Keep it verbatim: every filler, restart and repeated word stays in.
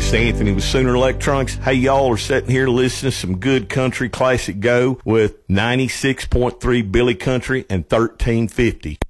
This is Anthony with Sooner Electronics. Hey, y'all are sitting here listening to some good country classic go with ninety-six point three Billy Country and thirteen fifty.